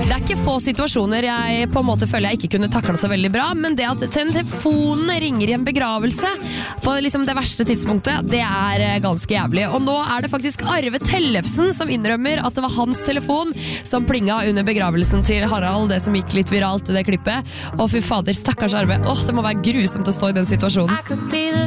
Det er ikke få situasjoner jeg på en måte føler jeg ikke kunne taklet så veldig bra, men det at telefonen ringer i en begravelse på liksom det verste tidspunktet, det er ganske jævlig. Og nå er det faktisk Arve Tellefsen som innrømmer at det var hans telefon som plinga under begravelsen til Harald, det som gikk litt viralt i det klippet. Og fy fader, stakkars Arve. Det må være grusomt å stå i den situasjonen.